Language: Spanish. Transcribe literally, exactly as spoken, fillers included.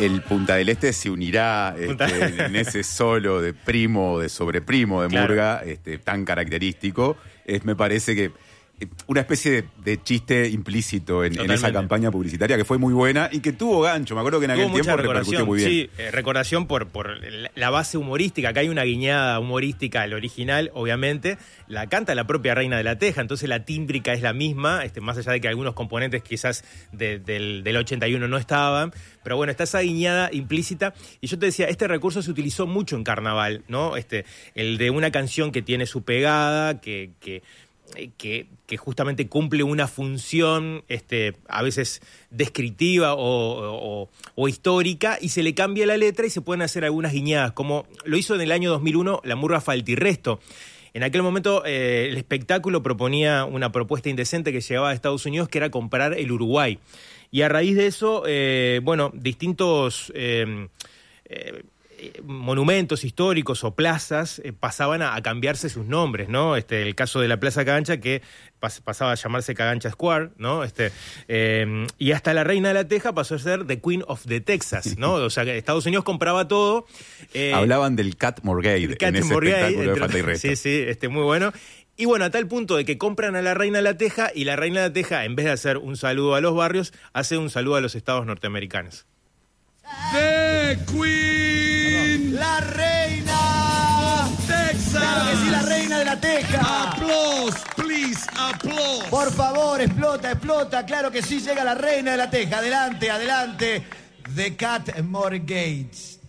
el Punta del Este se unirá este, en ese solo de primo, de sobreprimo de claro. Murga, este, tan característico. Es, me parece que una especie de, de chiste implícito en, en esa campaña publicitaria que fue muy buena y que tuvo gancho. Me acuerdo que en tuvo aquel tiempo repercutió muy bien. Sí, eh, recordación por, por la base humorística. Acá hay una guiñada humorística al original, obviamente. La canta la propia Reina de la Teja, entonces la tímbrica es la misma, este, más allá de que algunos componentes quizás de, del, del ochenta y uno no estaban. Pero bueno, está esa guiñada implícita. Y yo te decía, este recurso se utilizó mucho en Carnaval, ¿no? Este, el de una canción que tiene su pegada, que... que Que, que justamente cumple una función este, a veces descriptiva o, o, o histórica, y se le cambia la letra y se pueden hacer algunas guiñadas, como lo hizo en el año dos mil uno la Murga Faltirresto. En aquel momento eh, el espectáculo proponía una propuesta indecente que llegaba a Estados Unidos, que era comprar el Uruguay. Y a raíz de eso, eh, bueno, distintos... Eh, eh, monumentos históricos o plazas eh, pasaban a, a cambiarse sus nombres, ¿no? Este, el caso de la Plaza Cagancha, que pas, pasaba a llamarse Cagancha Square, ¿no? Este, eh, y hasta la Reina de la Teja pasó a ser The Queen of the Texas, ¿no? O sea, que Estados Unidos compraba todo. Eh, Hablaban del Cat Morgade en ese Morgade, espectáculo de Falta y Resto. Sí, sí, este, muy bueno. Y bueno, a tal punto de que compran a la Reina de la Teja, y la Reina de la Teja, en vez de hacer un saludo a los barrios, hace un saludo a los estados norteamericanos. The Queen, la reina Texas. Claro que sí, la Reina de la Teja. Applause, please, applause. Por favor, explota, explota. Claro que sí, llega la Reina de la Teja. Adelante, adelante. The Cat Morgade.